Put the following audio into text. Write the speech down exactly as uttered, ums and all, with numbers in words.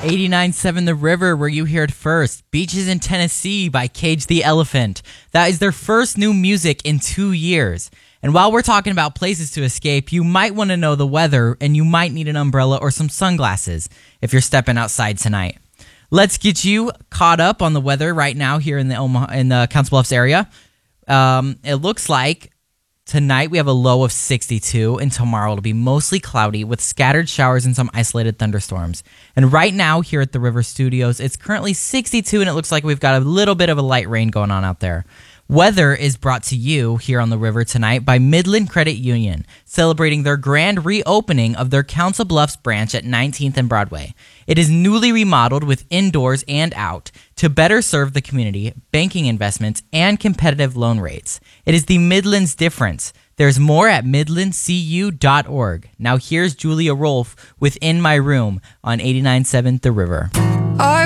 eighty-nine point seven The River, where you hear it first. Beaches in Tennessee by Cage the Elephant. That is their first new music in two years. And while we're talking about places to escape, you might want to know the weather, and you might need an umbrella or some sunglasses if you're stepping outside tonight. Let's get you caught up on the weather right now here in the Omaha, in the Council Bluffs area. Um, it looks like tonight we have a low of sixty-two, and tomorrow it'll be mostly cloudy with scattered showers and some isolated thunderstorms. And right now here at the River Studios, it's currently sixty-two, and it looks like we've got a little bit of a light rain going on out there. Weather is brought to you here on the River tonight by Midland Credit Union, celebrating their grand reopening of their Council Bluffs branch at nineteenth and Broadway. It is newly remodeled with indoors and out to better serve the community, banking investments, and competitive loan rates. It is the Midland's difference. There's more at midland c u dot org. Now here's Julia Rolfe with In My Room on eighty-nine point seven The River.